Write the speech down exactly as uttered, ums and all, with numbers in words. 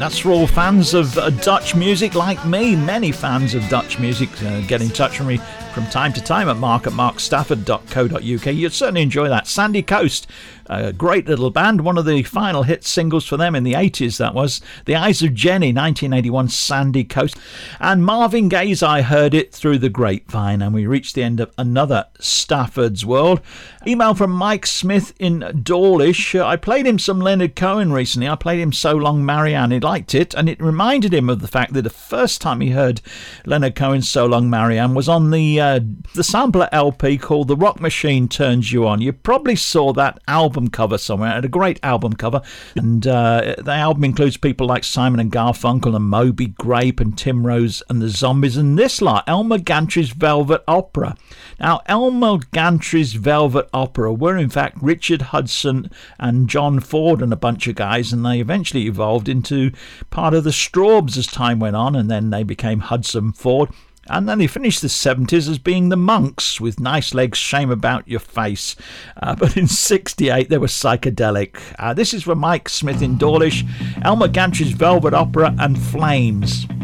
That's for all fans of uh, Dutch music like me. Many fans of Dutch music uh, get in touch with me from time to time at mark at mark stafford dot co dot uk. You'd certainly enjoy that. Sandy Coast, a great little band. One of the final hit singles for them in the eighties, that was. The Eyes of Jenny, nineteen eighty-one, Sandy Coast. And Marvin Gaye's I Heard It Through the Grapevine. And we reached the end of another Stafford's World. Email from Mike Smith in Dawlish. Uh, I played him some Leonard Cohen recently. I played him So Long Marianne. He liked it, and it reminded him of the fact that the first time he heard Leonard Cohen's So Long Marianne was on the uh, the sampler L P called The Rock Machine Turns You On. You probably saw that album cover somewhere. It had a great album cover, and uh, the album includes people like Simon and Garfunkel and Moby Grape and Tim Rose and the Zombies, and this lot, Elmer Gantry's Velvet Opera. Now, Elmer Gantry's Velvet Opera were in fact Richard Hudson and John Ford and a bunch of guys, and they eventually evolved into part of the Strawbs as time went on, and then they became Hudson Ford. And then they finished the seventies as being the Monks with Nice Legs, Shame About Your Face. Uh, but in sixty-eight, they were psychedelic. Uh, this is for Mike Smith in Dawlish, Elmer Gantry's Velvet Opera and Flames.